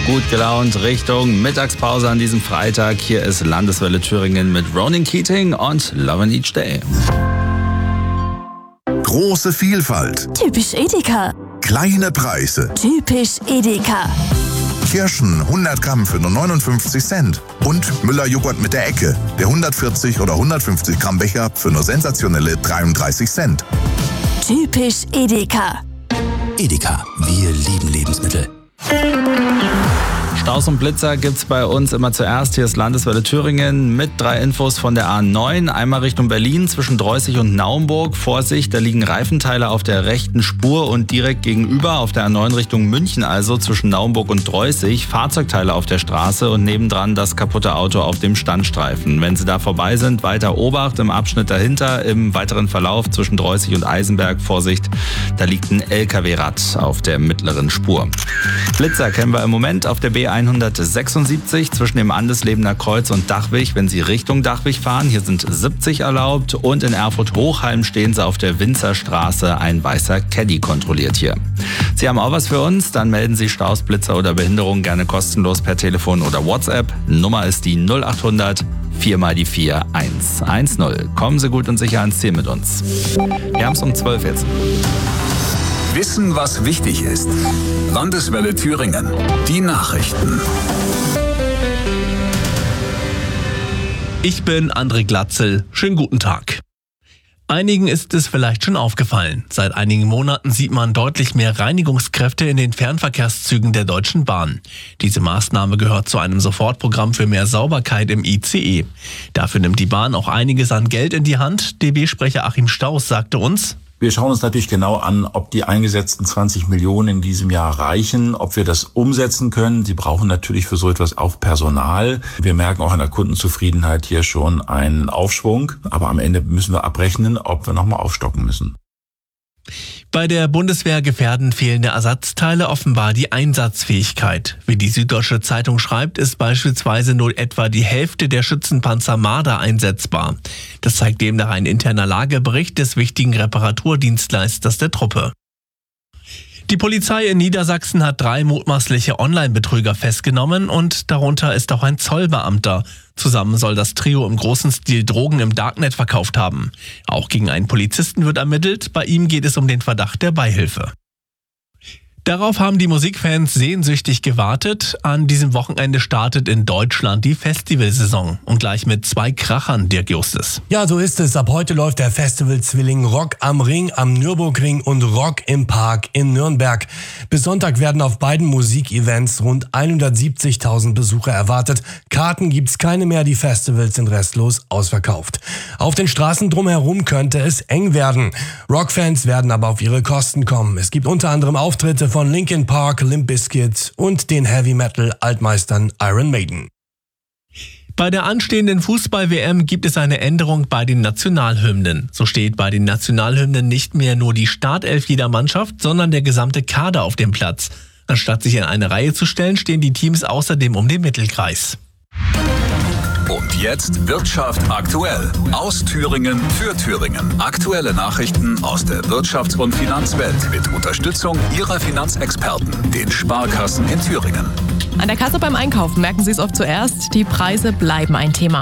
Gut gelaunt Richtung Mittagspause an diesem Freitag. Hier ist Landeswelle Thüringen mit Ronan Keating und Lovin' Each Day. Große Vielfalt. Typisch Edeka. Kleine Preise. Typisch Edeka. Kirschen 100 Gramm für nur 59 Cent. Und Müller-Joghurt mit der Ecke. Der 140 oder 150 Gramm Becher für nur sensationelle 33 Cent. Typisch Edeka. Edeka, wir lieben Lebensmittel. Staus und Blitzer gibt's bei uns immer zuerst. Hier ist Landeswelle Thüringen mit 3 Infos von der A9. Einmal Richtung Berlin zwischen Dreußig und Naumburg. Vorsicht, da liegen Reifenteile auf der rechten Spur und direkt gegenüber auf der A9 Richtung München, also zwischen Naumburg und Dreußig. Fahrzeugteile auf der Straße und nebendran das kaputte Auto auf dem Standstreifen. Wenn Sie da vorbei sind, weiter Obacht im Abschnitt dahinter. Im weiteren Verlauf zwischen Dreußig und Eisenberg, Vorsicht, da liegt ein LKW-Rad auf der mittleren Spur. Blitzer kennen wir im Moment auf der B176 zwischen dem Andeslebener Kreuz und Dachwig, wenn Sie Richtung Dachwig fahren. Hier sind 70 erlaubt und in Erfurt-Hochheim stehen Sie auf der Winzerstraße. Ein weißer Caddy kontrolliert hier. Sie haben auch was für uns? Dann melden Sie Staus, Blitzer oder Behinderung gerne kostenlos per Telefon oder WhatsApp. Nummer ist die 0800 4 mal die 4 110. Kommen Sie gut und sicher ans Ziel mit uns. Wir haben es um 12 jetzt. Wissen, was wichtig ist. Landeswelle Thüringen. Die Nachrichten. Ich bin André Glatzel. Schönen guten Tag. Einigen ist es vielleicht schon aufgefallen. Seit einigen Monaten sieht man deutlich mehr Reinigungskräfte in den Fernverkehrszügen der Deutschen Bahn. Diese Maßnahme gehört zu einem Sofortprogramm für mehr Sauberkeit im ICE. Dafür nimmt die Bahn auch einiges an Geld in die Hand. DB-Sprecher Achim Stauß sagte uns: Wir schauen uns natürlich genau an, ob die eingesetzten 20 Millionen in diesem Jahr reichen, ob wir das umsetzen können. Sie brauchen natürlich für so etwas auch Personal. Wir merken auch an der Kundenzufriedenheit hier schon einen Aufschwung. Aber am Ende müssen wir abrechnen, ob wir nochmal aufstocken müssen. Bei der Bundeswehr gefährden fehlende Ersatzteile offenbar die Einsatzfähigkeit. Wie die Süddeutsche Zeitung schreibt, ist beispielsweise nur etwa die Hälfte der Schützenpanzer Marder einsetzbar. Das zeigt demnach ein interner Lagebericht des wichtigen Reparaturdienstleisters der Truppe. Die Polizei in Niedersachsen hat 3 mutmaßliche Online-Betrüger festgenommen und darunter ist auch ein Zollbeamter. Zusammen soll das Trio im großen Stil Drogen im Darknet verkauft haben. Auch gegen einen Polizisten wird ermittelt. Bei ihm geht es um den Verdacht der Beihilfe. Darauf haben die Musikfans sehnsüchtig gewartet. An diesem Wochenende startet in Deutschland die Festivalsaison. Und gleich mit 2 Krachern, Dirk Justus. Ja, so ist es. Ab heute läuft der Festivalzwilling Rock am Ring am Nürburgring und Rock im Park in Nürnberg. Bis Sonntag werden auf beiden Musikevents rund 170.000 Besucher erwartet. Karten gibt's keine mehr, die Festivals sind restlos ausverkauft. Auf den Straßen drumherum könnte es eng werden. Rockfans werden aber auf ihre Kosten kommen. Es gibt unter anderem Auftritte von Linkin Park, Limp Bizkit und den Heavy-Metal-Altmeistern Iron Maiden. Bei der anstehenden Fußball-WM gibt es eine Änderung bei den Nationalhymnen. So steht bei den Nationalhymnen nicht mehr nur die Startelf jeder Mannschaft, sondern der gesamte Kader auf dem Platz. Anstatt sich in eine Reihe zu stellen, stehen die Teams außerdem um den Mittelkreis. Und jetzt Wirtschaft aktuell. Aus Thüringen für Thüringen. Aktuelle Nachrichten aus der Wirtschafts- und Finanzwelt mit Unterstützung Ihrer Finanzexperten, den Sparkassen in Thüringen. An der Kasse beim Einkaufen merken Sie es oft zuerst, die Preise bleiben ein Thema.